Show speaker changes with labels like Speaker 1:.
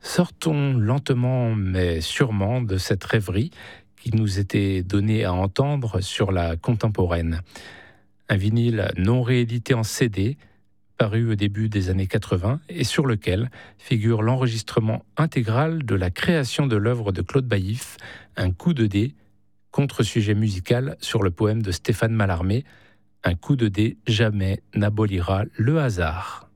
Speaker 1: Sortons lentement mais sûrement de cette rêverie qui nous était donnée à entendre sur la contemporaine. Un vinyle non réédité en CD, paru au début des années 80 et sur lequel figure l'enregistrement intégral de la création de l'œuvre de Claude Baillif, Un coup de dé, contre-sujet musical sur le poème de Stéphane Mallarmé, Un coup de dé jamais n'abolira le hasard.